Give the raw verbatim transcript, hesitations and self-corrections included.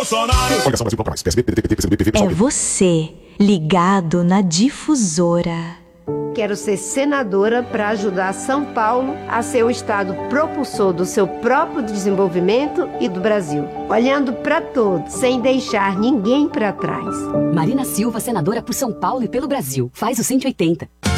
É você, ligado na Difusora. Quero ser senadora para ajudar São Paulo a ser o estado propulsor do seu próprio desenvolvimento e do Brasil. Olhando para todos, sem deixar ninguém para trás. Marina Silva, senadora por São Paulo e pelo Brasil. Faz o cento e oitenta.